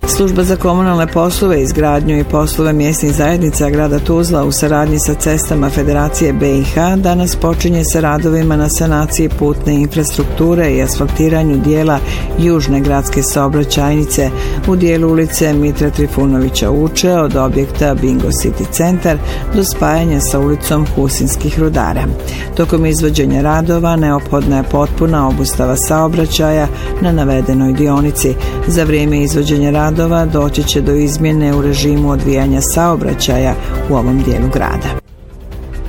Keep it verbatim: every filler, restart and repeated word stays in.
Služba za komunalne poslove, izgradnju i poslove mjesnih zajednica grada Tuzla u saradnji sa Cestama Federacije be i ha danas počinje sa radovima na sanaciji putne infrastrukture i asfaltiranju dijela južne gradske saobraćajnice u dijelu ulice Mitra Trifunovića Uče od objekta Bingo City Centar do spajanja sa ulicom Husinskih rudara. Tokom izvođenja radova neophodna je potpuna obustava saobraćaja na navedenoj dionici. Za vrijeme izvođenja radova doći će do izmjene u režimu odvijanja saobraćaja u ovom dijelu grada.